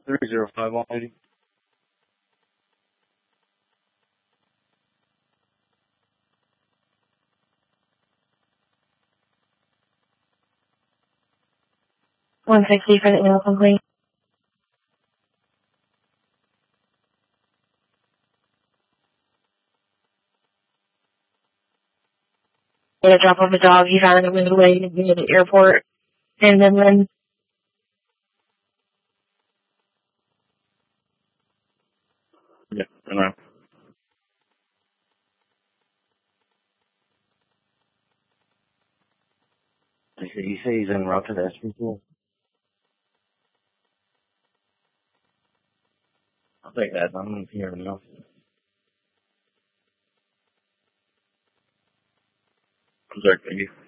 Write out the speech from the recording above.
305 180. $160 for the email complete. Gonna drop off a dog he found on his way near the airport in Midland. Yeah, I know. You say he's en route to the SP pool? I'll take that. I'm here enough. I'm sorry, thank you.